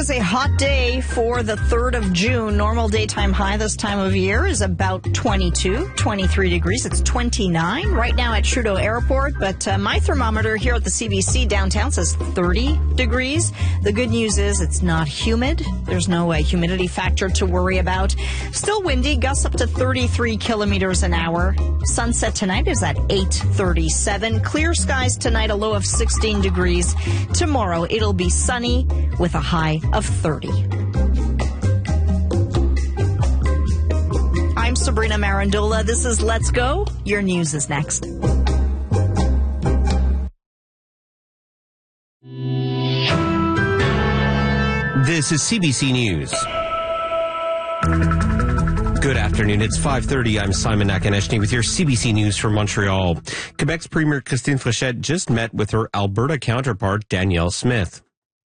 is a hot day for the 3rd of June. Normal daytime high this time of year is about 23 degrees. It's 29 right now at Trudeau Airport, but my thermometer here at the CBC downtown says 30 degrees. The good news is it's not humid. There's no humidity factor to worry about. Still windy, gusts up to 33 kilometers an hour. Sunset tonight is at 8:37. Clear skies tonight, a low of 16 degrees. Tomorrow it'll be sunny with a high of 30. I'm Sabrina Marandola. This is Let's Go. Your news is next. This is CBC News. Good afternoon. It's 5:30. I'm Simon Nakaneshny with your CBC News from Montreal. Quebec's Premier Christine Fréchette just met with her Alberta counterpart, Danielle Smith.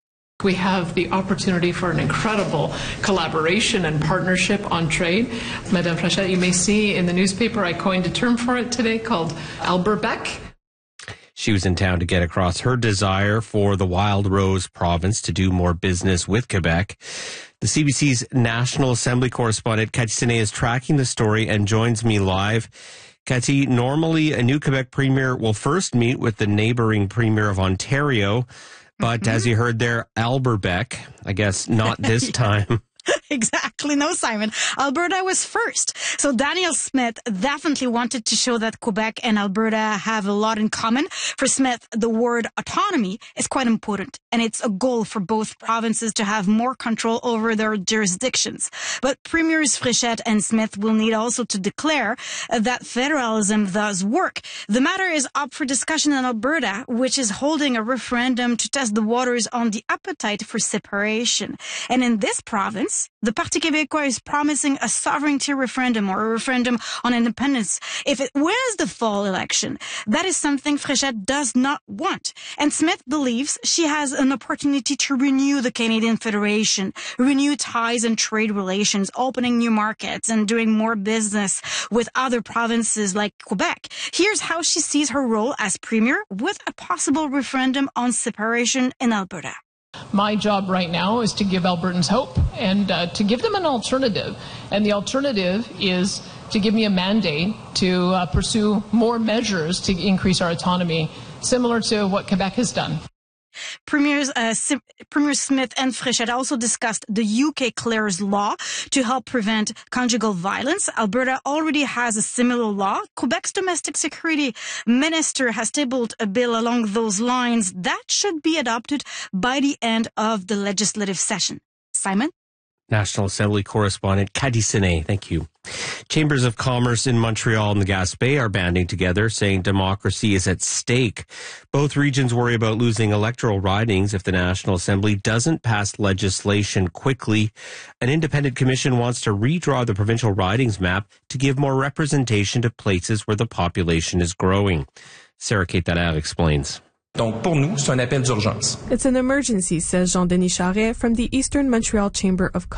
We have the opportunity for an incredible collaboration and partnership on trade. Madame Fréchette, you may see in the newspaper I coined a term for it today called Alberbec. She was in town to get across her desire for the Wild Rose province to do more business with Quebec. The CBC's National Assembly correspondent, Cathy Sené, is tracking the story and joins me live. Cathy, normally a new Quebec premier will first meet with the neighboring premier of Ontario, but as you heard there, Alberbec, I guess not this time. Exactly. No, Simon. Alberta was first. So Danielle Smith definitely wanted to show that Quebec and Alberta have a lot in common. For Smith, the word autonomy is quite important, and it's a goal for both provinces to have more control over their jurisdictions. But Premiers Fréchette and Smith will need also to declare that federalism does work. The matter is up for discussion in Alberta, which is holding a referendum to test the waters on the appetite for separation. And in this province, the Parti Québécois is promising a sovereignty referendum or a referendum on independence if it wins the fall election. That is something Fréchette does not want. And Smith believes she has an opportunity to renew the Canadian Federation, renew ties and trade relations, opening new markets and doing more business with other provinces like Quebec. Here's how she sees her role as premier with a possible referendum on separation in Alberta. My job right now is to give Albertans hope and to give them an alternative. And the alternative is to give me a mandate to pursue more measures to increase our autonomy, similar to what Quebec has done. Premier Smith and Fréchette also discussed the UK Clares law to help prevent conjugal violence. Alberta already has a similar law. Quebec's domestic security minister has tabled a bill along those lines that should be adopted by the end of the legislative session. Simon? National Assembly correspondent Cathy Sené, thank you. Chambers of Commerce in Montreal and the Gaspé are banding together, saying democracy is at stake. Both regions worry about losing electoral ridings if the National Assembly doesn't pass legislation quickly. An independent commission wants to redraw the provincial ridings map to give more representation to places where the population is growing. Sarah Kate Dallaire explains. Donc, pour nous, c'est un appel d'urgence. It's an emergency, says Jean-Denis Charret from the Eastern Montreal Chamber of